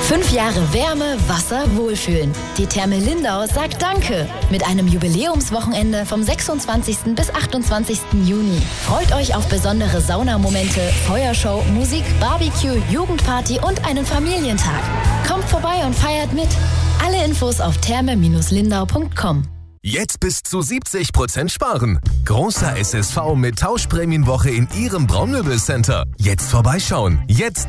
5 Jahre Wärme, Wasser, Wohlfühlen. Die Therme Lindau sagt Danke mit einem Jubiläumswochenende vom 26. bis 28. Juni. Freut euch auf besondere Saunamomente, Feuershow, Musik, Barbecue, Jugendparty und einen Familientag. Kommt vorbei und feiert mit. Alle Infos auf therme-lindau.com. Jetzt bis zu 70% sparen. Großer SSV mit Tauschprämienwoche in Ihrem Braunmöbelcenter. Jetzt vorbeischauen. Jetzt